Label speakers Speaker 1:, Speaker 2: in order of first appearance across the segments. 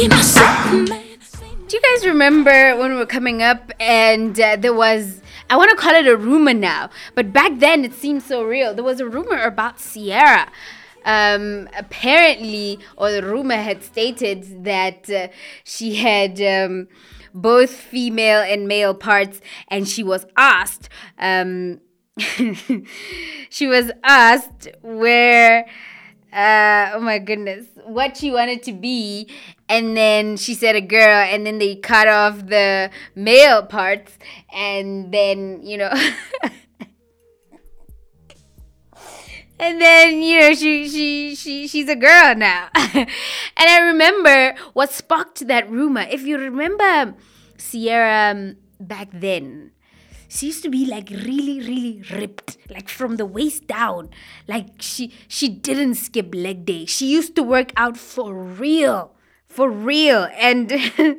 Speaker 1: Do you guys remember when we were coming up and there was, I want to call it a rumor now, but back then it seemed so real. There was a rumor about Ciara. Apparently, or the rumor had stated that she had both female and male parts, and she was asked, where, oh my goodness, what she wanted to be, and then she said a girl, and then they cut off the male parts, and then and then she's a girl now. And I remember what sparked that rumor. If you remember Ciara back then, she used to be like really, really ripped, like from the waist down. Like she didn't skip leg day. She used to work out for real. For real. And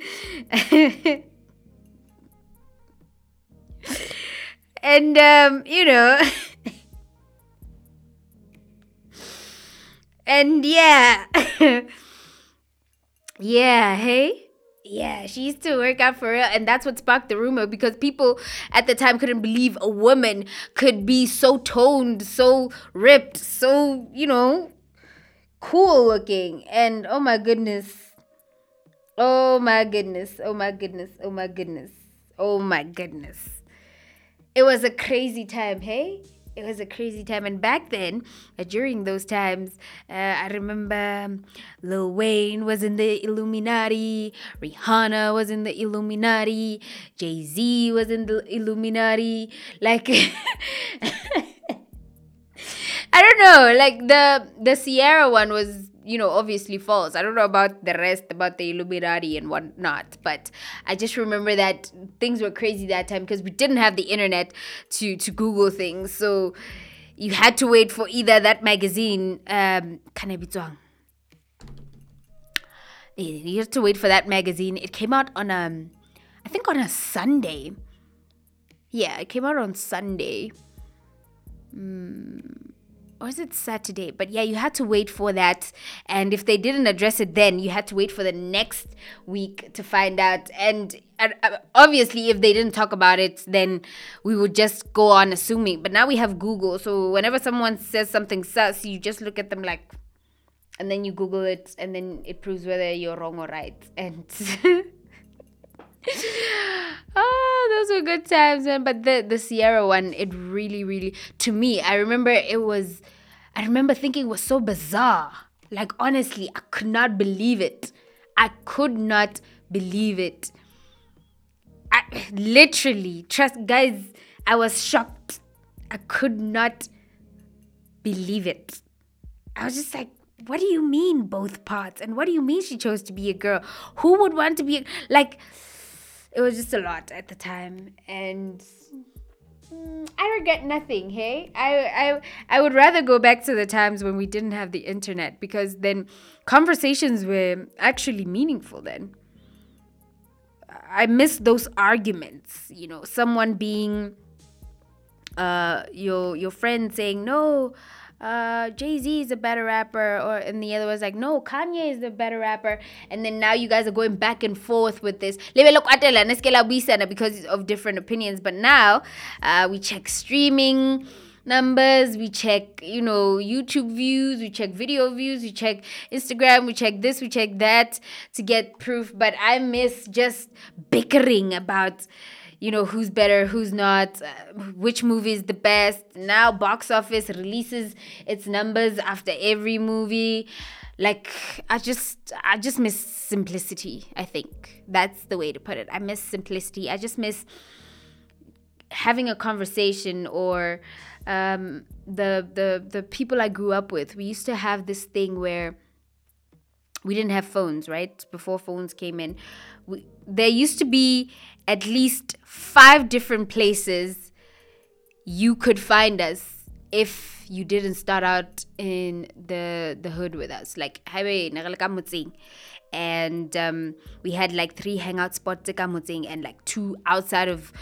Speaker 1: and and yeah. Yeah, hey? Yeah, she used to work out for real, and that's what sparked the rumor, because people at the time couldn't believe a woman could be so toned, so ripped, so, cool looking. And oh my goodness. Oh my goodness. Oh my goodness. Oh my goodness. Oh my goodness. It was a crazy time, hey? It was a crazy time. And back then, during those times, I remember Lil Wayne was in the Illuminati, Rihanna was in the Illuminati, Jay-Z was in the Illuminati. Like, I don't know, like the Ciara one was, obviously false. I don't know about the rest, about the Illuminati and whatnot, but I just remember that things were crazy that time because we didn't have the internet to Google things. So you had to wait for either that magazine, you had to wait for that magazine. It came out on I think on a Sunday. Yeah, it came out on Sunday. Or is it Saturday? But yeah, you had to wait for that. And if they didn't address it then, you had to wait for the next week to find out. And obviously, if they didn't talk about it, then we would just go on assuming. But now we have Google. So whenever someone says something sus, you just look at them like, and then you Google it, and then it proves whether you're wrong or right. And oh, those were good times, man. But the Ciara one, it really, really, to me, I remember thinking it was so bizarre. Like, honestly, I could not believe it. I could not believe it. I literally, trust, guys, I was shocked. I could not believe it. I was just like, what do you mean both parts? And what do you mean she chose to be a girl? Who would want to be, like, it was just a lot at the time. And I regret nothing, hey? I would rather go back to the times when we didn't have the internet, because then conversations were actually meaningful then. I miss those arguments, someone being your friend saying, no, Jay-Z is a better rapper, and the other was like, no, Kanye is the better rapper. And then now you guys are going back and forth with this because of different opinions. But now we check streaming numbers, we check YouTube views, we check video views, we check Instagram, we check this, we check that to get proof. But I miss just bickering about who's better, who's not, which movie is the best. Now box office releases its numbers after every movie. Like, I just miss simplicity. I think that's the way to put it. I miss simplicity. I just miss having a conversation, or the people I grew up with. We used to have this thing where we didn't have phones, right? Before phones came in, there used to be at least 5 different places you could find us if you didn't start out in the hood with us. Like, highway Nagalakamutsing. And we had like 3 hangout spots in Kamutsing and like 2 outside of